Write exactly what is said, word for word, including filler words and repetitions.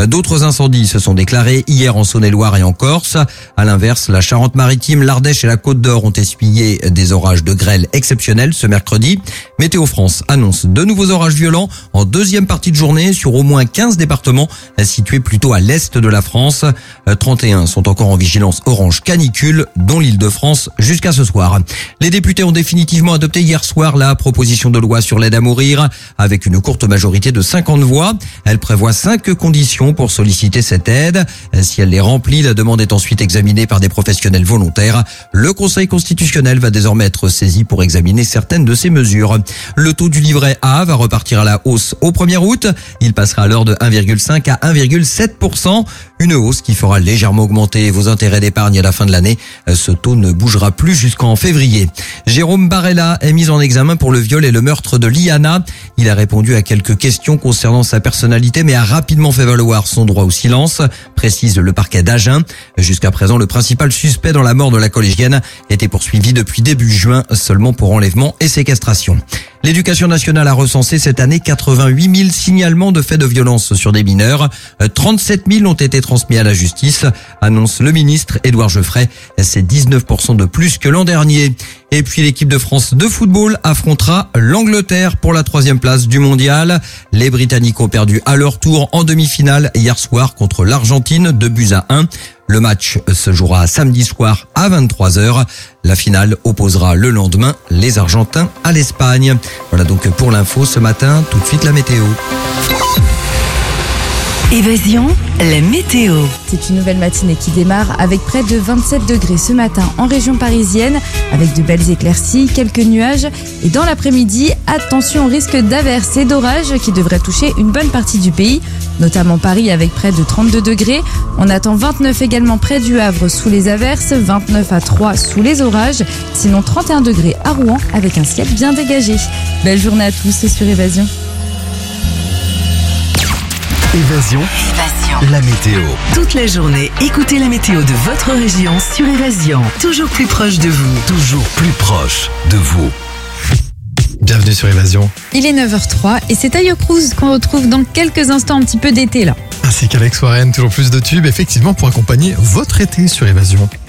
D'autres incendies se sont déclarés hier en Saône-et-Loire et en Corse. À l'inverse, la Charente-Maritime, l'Ardèche et la Côte-d'Or ont essuyé des orages de grêle exceptionnels ce mercredi. Météo France annonce de nouveaux orages violents en deuxième partie de journée sur au moins quinze départements situés plutôt à l'est de la France. trente et un sont encore en vigilance orange canicule, dont l'Île-de-France jusqu'à ce soir. Les députés ont définitivement adopté hier soir la proposition de loi sur l'aide à mourir avec une courte majorité de cinquante voix. Elle prévoit cinq conditions pour solliciter cette aide. Si elle les remplit, la demande est ensuite examinée par des professionnels volontaires. Le Conseil constitutionnel va désormais être saisi pour examiner certaines de ces mesures. Le taux du livret A va repartir à la hausse au premier août. Il passera alors de un virgule cinq à un virgule sept pour cent. Une hausse qui fera légèrement augmenter vos intérêts d'épargne à la fin de l'année. Ce taux ne bougera plus jusqu'en février. Jérôme Barella est mis en examen pour le viol et le meurtre de Liana. Il a répondu à quelques questions concernant sa personnalité, mais a rapidement fait valoir son droit au silence, précise le parquet d'Agen. Jusqu'à présent, le principal suspect dans la mort de la collégienne était poursuivi depuis début juin seulement pour enlèvement et séquestration. L'éducation nationale a recensé cette année quatre-vingt-huit mille signalements de faits de violence sur des mineurs. trente-sept mille ont été transmis à la justice, annonce le ministre Édouard Geoffrey. C'est dix-neuf pour cent de plus que l'an dernier. Et puis l'équipe de France de football affrontera l'Angleterre pour la troisième place du mondial. Les Britanniques ont perdu à leur tour en demi-finale hier soir contre l'Argentine, deux buts à un. Le match se jouera samedi soir à vingt-trois heures. La finale opposera le lendemain les Argentins à l'Espagne. Voilà donc pour l'info ce matin. Tout de suite la météo. Évasion, la météo. C'est une nouvelle matinée qui démarre avec près de vingt-sept degrés ce matin en région parisienne, avec de belles éclaircies, quelques nuages. Et dans l'après-midi, attention au risque d'averses et d'orages qui devraient toucher une bonne partie du pays, notamment Paris avec près de trente-deux degrés. On attend vingt-neuf également près du Havre sous les averses, vingt-neuf à Troyes sous les orages. Sinon trente et un degrés à Rouen avec un ciel bien dégagé. Belle journée à tous sur Évasion. Évasion, Évasion. la météo. Toute la journée, écoutez la météo de votre région sur Évasion. Toujours plus proche de vous. Toujours plus proche de vous. Bienvenue sur Évasion. Il est neuf heures trois et c'est Tayo Cruz qu'on retrouve dans quelques instants, un petit peu d'été là. Ainsi qu'Alex Warren, toujours plus de tubes, effectivement, pour accompagner votre été sur Évasion.